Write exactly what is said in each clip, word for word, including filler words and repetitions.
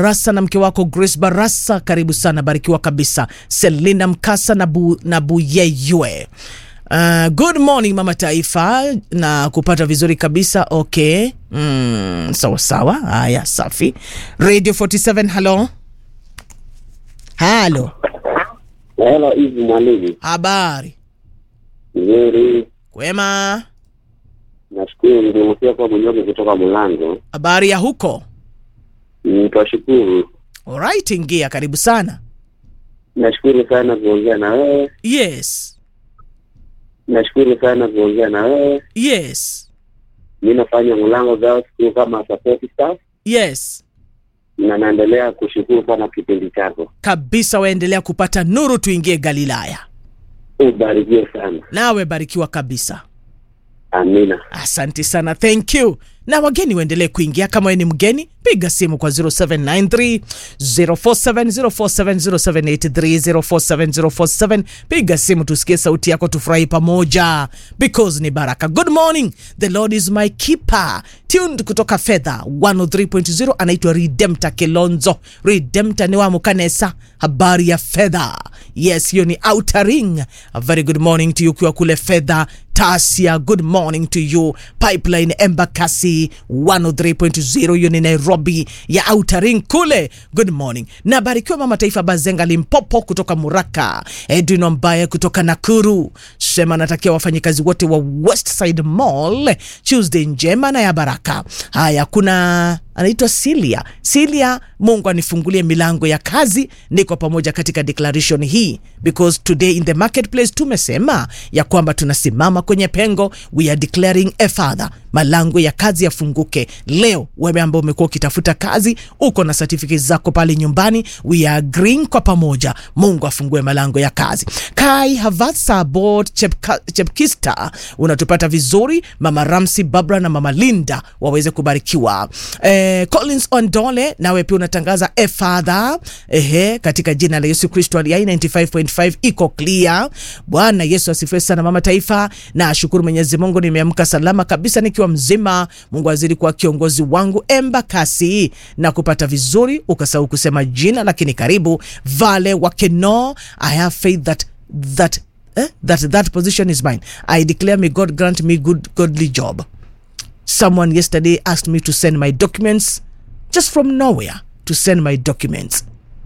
Rasa na mke wako Grace Barasa, karibu sana, barikiwa kabisa. Selina Mkasa na bu, na Buyeywe. Uh, good morning Mama Taifa, na kupata vizuri kabisa. Okay. Mm, sawa sawa. Haya, safi. Radio forty-seven, hello. Hello. Hello, hivi mwalimu. Habari. Nzuri. Kwema. Nashukuru, nimekuja kwa mwenyewe kutoka Mlango. Habari ya huko? Nitashukuru. Alright, ingia, karibu sana. Nashukuru sana kuongea na wewe. Yes. Nashukuru sana kuongea na wewe. Yes. Mimi nafanya Mlango Girls School kama support staff. Yes. Na naendelea kushukuru sana kipindi chako. Kabisa, waendelea kupata nuru, tuingie Galilaya. Ubarikiwe sana. Nawe barikiwa kabisa. Amina. Asante sana, thank you. Na wageni waendelee kuingia. Kama wewe ni mgeni, piga simu kwa zero seven nine three zero four seven zero four seven zero seven eight three zero four seven zero four seven. Piga simu tusikie sauti yako, tufurahi pamoja because ni baraka. Good morning, the Lord is my keeper. Tuned kutoka Fedha one oh three point zero, anaitwa Redemptor Kilonzo. Redemptor ni wa Mukanesa. Habari ya Fedha. Yes, hiyo ni Outer Ring. A very good morning to you kwa kule Fedha. Tasia, good morning to you. Pipeline Embakasi one oh three point zero, hiyo ni Nairobi ya Outer Ring kule. Good morning. Na barikiwa Mama Taifa Bazenga Limpopo kutoka Muraka. Edwin Mbaye kutoka Nakuru. Sema natakia wafanyikazi wote wa Westside Mall Tuesday njema na ya baraka. Haya, kuna anaitwa Silia. Silia, Mungu anifungulie milango ya kazi. Niko pamoja katika declaration hii because today in the marketplace tumesema ya kwamba tunasimama kwenye pengo. We are declaring a father, malango ya kazi yafunguke leo. Wewe ambao umekuwa ukitafuta kazi, uko na certificates zako pale nyumbani, we are agreeing kwa pamoja, Mungu afungue malango ya kazi. Kai Havatsa Bot Chepka, Chepkista, unatupata vizuri. Mama Ramsi, Barbara na Mama Linda waweze kubarikiwa. Eh, Collins Ondole, nawe pia unatangaza a father. Ehe, katika jina la Yesu Kristo aliye ninety-five point five iko clear. Bwana Yesu asifiwe sana Mama Taifa. Na ashukuru Mwenyezi Mungu nimeamka salama kabisa nikiwa mzima. Mungu azidi kuwa kiongozi wangu. Embakasi na kupata vizuri, ukasahau kusema jina lakini karibu. Vale Wakeno, I have faith that that eh, that that position is mine. I declare may God grant me good godly job. Someone yesterday asked me to send my documents just from nowhere, to send my documents.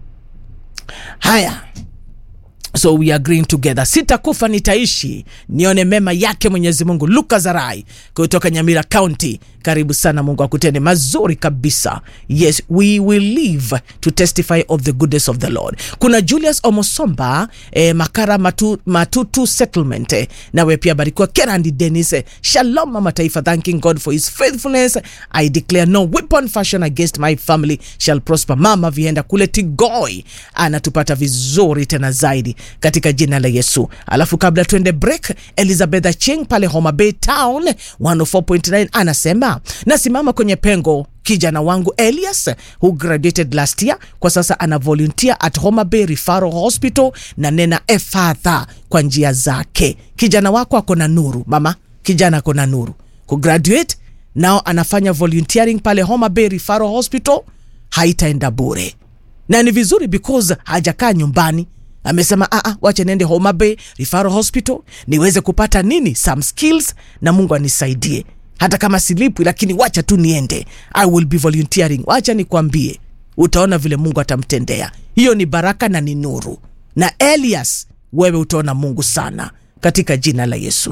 Haya. So we are agreeing together. Sitakufa nitaishi, nione mema yake Mwenyezi Mungu. Luka Zarai kutoka Nyamira County, karibu sana, Mungu akutende mazuri kabisa. Yes, we will live to testify of the goodness of the Lord. Kuna Julius Omosomba, eh, Makara matu, Matutu Settlement, eh, nawe pia barikiwa. Kerandi Dennis, eh, Shalom Mama Taifa, thanking God for his faithfulness. I declare no weapon fashioned against my family shall prosper. Mama Vienda kule Tigoi anatupata vizuri tena zaidi katika jina la Yesu. Alafu kabla tuende break, Elizabeth Cheng pale Homa Bay Town one oh four point nine anasema nasimama kwenye pengo. Kijana wangu Elias, who graduated last year, kwa sasa ana volunteer at Homa Bay Referral Hospital na nena a father kwa njia zake. Kijana wako ako na nuru mama, kijana ako na nuru ku graduate now, anafanya volunteering pale Homa Bay Referral Hospital. Haitaenda bure na ni vizuri because hajakaa nyumbani. Amesema a a wacha nende Homa Bay Referral Hospital niweze kupata nini, some skills, na Mungu anisaidie hata kama silipwi, lakini wacha tu niende. I will be volunteering. Wacha nikwambie, utaona vile Mungu atamtendea. Hiyo ni baraka na ni nuru. Na Elias, wewe utaona Mungu sana katika jina la Yesu.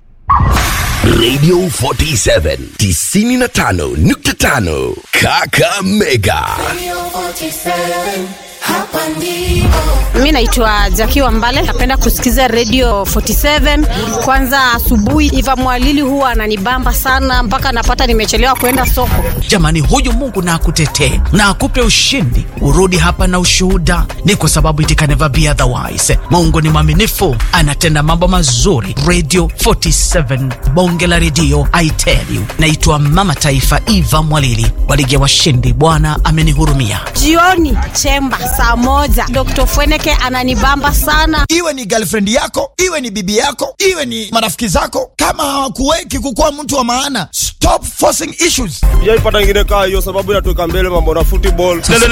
Radio forty-seven tisini na tano nukta tano Kakamega. Radio forty-seven hapa ndipo. Mimi naitwa Jackie Wambale, napenda kusikiza Radio forty-seven. Kwanza asubuhi Iva Mwalili huwa ananibamba sana mpaka napata nimechelewa kwenda soko. Jamani, huyu Mungu na akutetee na akupe ushindi, urudi hapa na ushuhuda. Ni kwa sababu it can never be otherwise. Mungu ni mwaminifu, anatenda mambo mazuri. Radio forty-seven, bonge la radio, I tell you. Naitwa Mama Taifa Iva Mwalili, waligi ya washindi. Bwana amenihurumia. Jioni chemba saa moja Doctor Fweneke ananibamba sana. Iwe ni girlfriend yako, iwe ni bibi yako, iwe ni marafiki zako, kama hawakuweki kukuwa mtu wa maana, stop forcing issues. Sijaipata ingine kaa hiyo, sababu inatoka mbele mambo na football.